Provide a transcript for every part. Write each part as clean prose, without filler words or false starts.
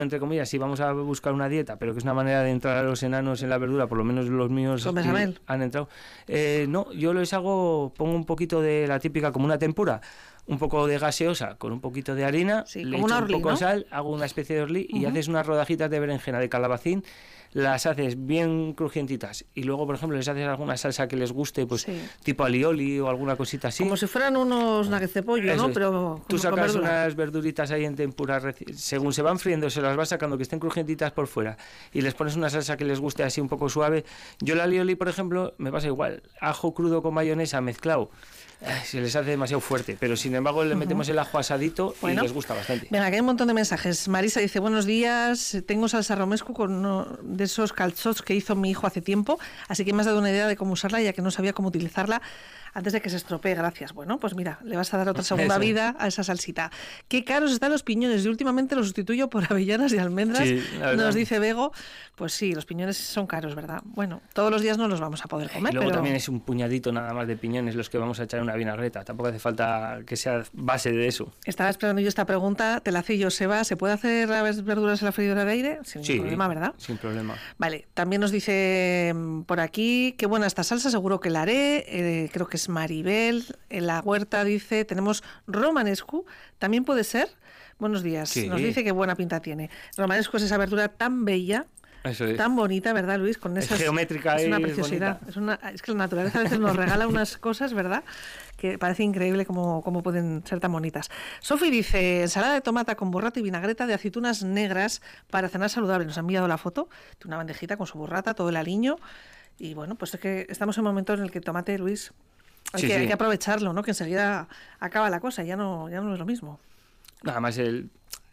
entre comillas, si vamos a buscar una dieta, pero que es una manera de entrar a los enanos en la verdura, por lo menos los míos han entrado. No, yo les hago, pongo un poquito de la típica, como una tempura, un poco de gaseosa con un poquito de harina, le echo un poco de sal, hago una especie de orlí y haces unas rodajitas de berenjena, de calabacín, las haces bien crujientitas y luego, por ejemplo, les haces alguna salsa que les guste, pues tipo alioli o alguna cosita así. Como si fueran unos nuggets de pollo, ¿no? Pero tú sacas unas verduritas ahí en tempura, según se van friendo, se las vas sacando que estén crujientitas por fuera y les pones una salsa que les guste así un poco suave. Yo la alioli, por ejemplo, me pasa igual, ajo crudo con mayonesa mezclado. Se les hace demasiado fuerte, pero sin embargo le metemos el ajo asadito y les gusta bastante. Venga, aquí hay un montón de mensajes. Marisa dice, buenos días, tengo salsa romesco con uno de esos calzots que hizo mi hijo hace tiempo, así que me has dado una idea de cómo usarla, ya que no sabía cómo utilizarla antes de que se estropee, gracias. Bueno, pues mira, le vas a dar otra segunda vida a esa salsita. Qué caros están los piñones, yo últimamente los sustituyo por avellanas y almendras, nos dice Bego. Pues sí, los piñones son caros, ¿verdad? Bueno, todos los días no los vamos a poder comer. Y luego también es un puñadito nada más de piñones los que vamos a echar en una vinagreta, tampoco hace falta que sea base de eso. Estaba esperando yo esta pregunta, te la hace Joseba, ¿se puede hacer las verduras en la freidora de aire? Sin problema, ¿verdad? Sin problema. Vale, también nos dice por aquí, qué buena esta salsa, seguro que la haré, creo que es Maribel, en la huerta dice, tenemos romanescu, también puede ser. Buenos días, nos dice qué buena pinta tiene. Romanescu es esa verdura tan bella, tan bonita, ¿verdad, Luis? Con esas, es geométrica, es una preciosidad. Es que la naturaleza a veces nos regala unas cosas, ¿verdad?, que parece increíble cómo pueden ser tan bonitas. Sofi dice, ensalada de tomate con burrata y vinagreta de aceitunas negras para cenar saludable. Nos ha enviado la foto de una bandejita con su burrata, todo el aliño. Y bueno, pues es que estamos en un momento en el que el tomate, Luis, hay que aprovecharlo, ¿no? Que enseguida acaba la cosa, ya no es lo mismo. Nada más el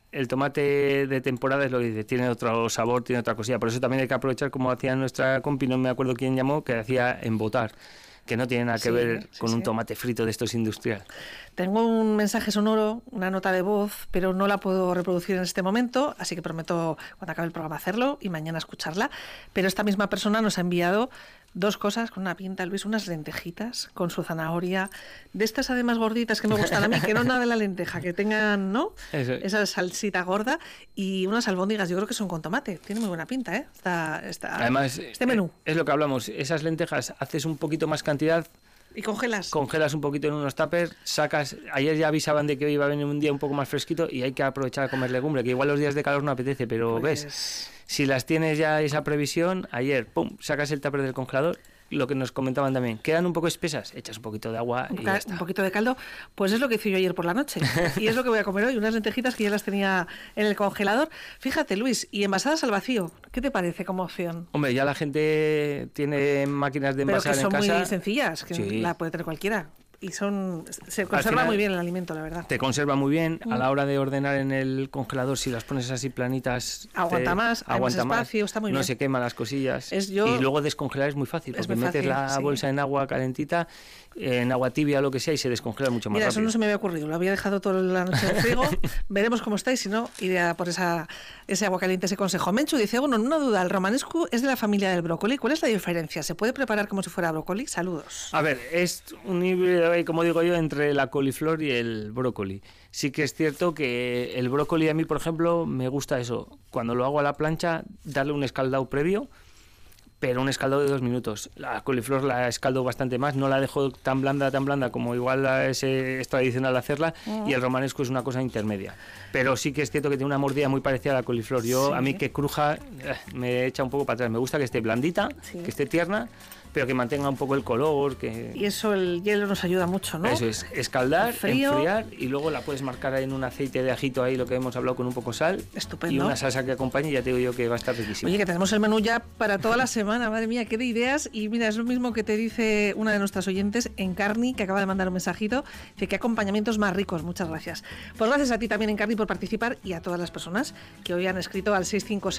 tomate de temporada es lo que dice, tiene otro sabor, tiene otra cosilla. Por eso también hay que aprovechar, como hacía nuestra compi, no me acuerdo quién llamó, que hacía embotar, que no tiene nada que ver con un tomate frito de estos industrial. Tengo un mensaje sonoro, una nota de voz, pero no la puedo reproducir en este momento, así que prometo cuando acabe el programa hacerlo y mañana escucharla. Pero esta misma persona nos ha enviado dos cosas con una pinta, Luis, unas lentejitas con su zanahoria, de estas además gorditas que me gustan a mí, que no nada de la lenteja, que tengan, ¿no? Esa salsita gorda, y unas albóndigas, yo creo que son con tomate. Tiene muy buena pinta, ¿eh? Además, este menú. Es lo que hablamos, esas lentejas haces un poquito más cantidad. ¿Y congelas? Congelas un poquito en unos tuppers, sacas... Ayer ya avisaban de que hoy iba a venir un día un poco más fresquito y hay que aprovechar a comer legumbre, que igual los días de calor no apetece, pero pues... ves, si las tienes ya esa previsión, ayer, pum, sacas el tupper del congelador, lo que nos comentaban también, quedan un poco espesas, echas un poquito de agua y ya está. Un poquito de caldo, pues es lo que hice yo ayer por la noche y es lo que voy a comer hoy, unas lentejitas que ya las tenía en el congelador. Fíjate, Luis, y envasadas al vacío, ¿qué te parece como opción? Hombre, ya la gente tiene máquinas de envasar en casa. Pero que son muy sencillas, que la puede tener cualquiera. Y se conserva muy bien el alimento, la verdad. Te conserva muy bien. A la hora de ordenar en el congelador, si las pones así planitas, aguanta más, hay más espacio, está muy bien. No se queman las cosillas. Y luego descongelar es muy fácil, porque metes la bolsa en agua calentita, en agua tibia o lo que sea, y se descongela mucho más rápido. Eso no se me había ocurrido, lo había dejado toda la noche en el frigo. Veremos cómo está y si no, iré a por ese agua caliente, ese consejo. Menchu dice, bueno, una duda, el romanescu es de la familia del brócoli. ¿Cuál es la diferencia? ¿Se puede preparar como si fuera brócoli? Saludos. A ver, es un híbrido, como digo yo, entre la coliflor y el brócoli. Sí que es cierto que el brócoli a mí, por ejemplo, me gusta eso. Cuando lo hago a la plancha, darle un escaldado previo, pero un escaldado de 2 minutos. La coliflor la escaldo bastante más, no la dejo tan blanda como igual es tradicional hacerla, y el romanesco es una cosa intermedia. Pero sí que es cierto que tiene una mordida muy parecida a la coliflor. A mí que cruja me echa un poco para atrás. Me gusta que esté blandita, que esté tierna, pero que mantenga un poco el color. Y eso el hielo nos ayuda mucho, ¿no? Eso es, escaldar, enfriar, y luego la puedes marcar en un aceite de ajito ahí, lo que hemos hablado, con un poco sal. Estupendo. Y una salsa que acompañe, y ya te digo yo que va a estar riquísimo. Oye, que tenemos el menú ya para toda la semana, madre mía, qué de ideas. Y mira, es lo mismo que te dice una de nuestras oyentes, Encarni, que acaba de mandar un mensajito, dice que acompañamientos más ricos, muchas gracias. Pues gracias a ti también, Encarni, por participar, y a todas las personas que hoy han escrito al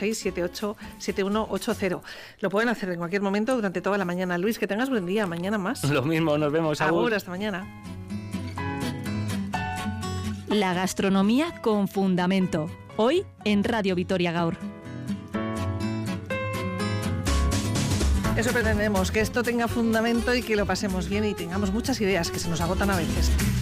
656-787180. Lo pueden hacer en cualquier momento durante toda la mañana. Luis, que tengas buen día, mañana más. Lo mismo, nos vemos. Agur, hasta mañana. La gastronomía con fundamento. Hoy en Radio Vitoria Gaur. Eso pretendemos, que esto tenga fundamento y que lo pasemos bien y tengamos muchas ideas que se nos agotan a veces.